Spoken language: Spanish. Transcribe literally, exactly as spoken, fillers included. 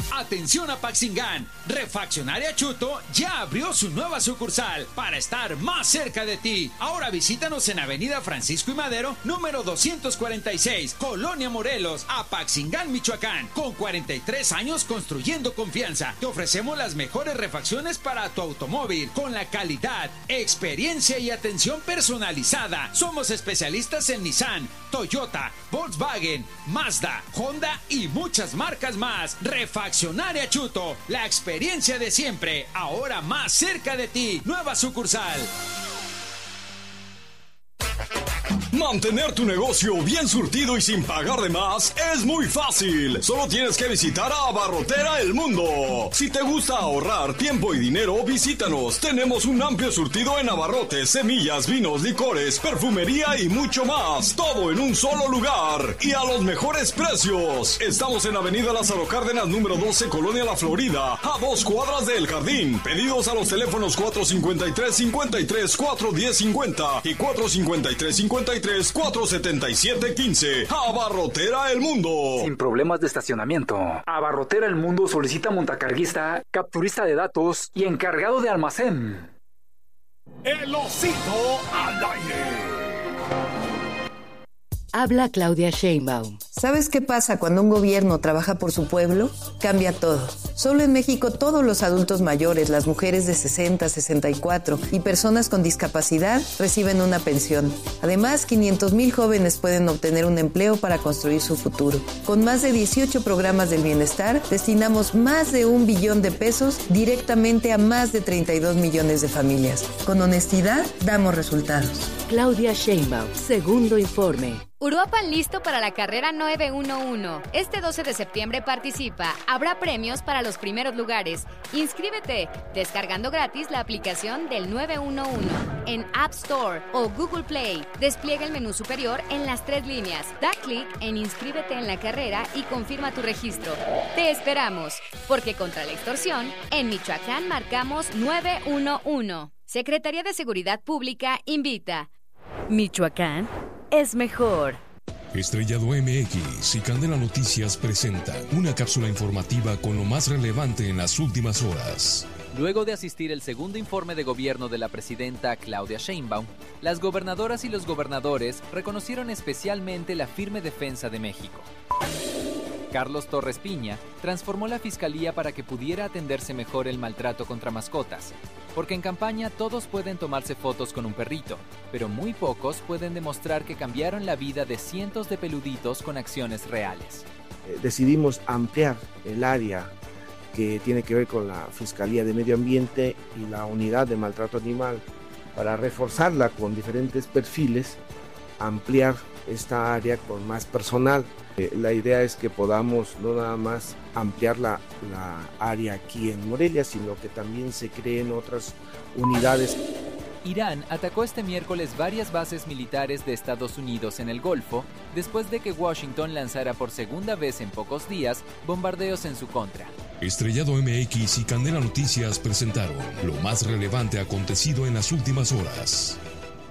Atención Apaxingán, Refaccionaria Chuto ya abrió su nueva sucursal para estar más cerca de ti. Ahora visítanos en Avenida Francisco y Madero, número doscientos cuarenta y seis, Colonia Morelos, Apaxingán, Michoacán. Con cuarenta y tres años construyendo confianza, te ofrecemos las mejores refacciones para tu automóvil con la calidad, experiencia y atención personalizada. Somos especialistas en Nissan, Toyota, Volkswagen, Mazda, Honda y muchas marcas más. Refaccionaria Chuto, la experiencia de siempre, ahora más cerca de ti. Nueva sucursal. Mantener tu negocio bien surtido y sin pagar de más es muy fácil. Solo tienes que visitar a Abarrotera El Mundo. Si te gusta ahorrar tiempo y dinero, visítanos. Tenemos un amplio surtido en abarrotes, semillas, vinos, licores, perfumería y mucho más. Todo en un solo lugar y a los mejores precios. Estamos en Avenida Lázaro Cárdenas, número doce, Colonia La Florida, a dos cuadras del Jardín. Pedidos a los teléfonos cuatro cinco tres, cinco tres, cuatro uno cero cinco cero y cuatro cinco tres, cinco tres, cuatro siete siete uno cinco. Abarrotera El Mundo. Sin problemas de estacionamiento. Abarrotera El Mundo solicita montacarguista, capturista de datos y encargado de almacén. El osito al aire. Habla Claudia Sheinbaum. ¿Sabes qué pasa cuando un gobierno trabaja por su pueblo? Cambia todo. Solo en México todos los adultos mayores, las mujeres de sesenta, sesenta y cuatro y personas con discapacidad reciben una pensión. Además, quinientos mil jóvenes pueden obtener un empleo para construir su futuro. Con más de dieciocho programas del bienestar, destinamos más de un billón de pesos directamente a más de treinta y dos millones de familias. Con honestidad, damos resultados. Claudia Sheinbaum, segundo informe. Uruapan listo para la carrera nueve uno uno. Este doce de septiembre participa. Habrá premios para los primeros lugares. Inscríbete descargando gratis la aplicación del nueve uno uno en App Store o Google Play. Despliega el menú superior en las tres líneas. Da clic en Inscríbete en la carrera y confirma tu registro. Te esperamos, porque contra la extorsión, en Michoacán marcamos nueve uno uno. Secretaría de Seguridad Pública invita. Michoacán es mejor. Estrellado M X y Candela Noticias presentan una cápsula informativa con lo más relevante en las últimas horas. Luego de asistir el segundo informe de gobierno de la presidenta Claudia Sheinbaum, las gobernadoras y los gobernadores reconocieron especialmente la firme defensa de México. Carlos Torres Piña transformó la fiscalía para que pudiera atenderse mejor el maltrato contra mascotas, porque en campaña todos pueden tomarse fotos con un perrito, pero muy pocos pueden demostrar que cambiaron la vida de cientos de peluditos con acciones reales. Eh, decidimos ampliar el área que tiene que ver con la Fiscalía de Medio Ambiente y la Unidad de Maltrato Animal para reforzarla con diferentes perfiles, ampliar esta área con más personal. Eh, la idea es que podamos no nada más ampliar la, la área aquí en Morelia, sino que también se creen otras unidades. Irán atacó este miércoles varias bases militares de Estados Unidos en el Golfo, después de que Washington lanzara por segunda vez en pocos días bombardeos en su contra. Estrellado M X y Candela Noticias presentaron lo más relevante acontecido en las últimas horas.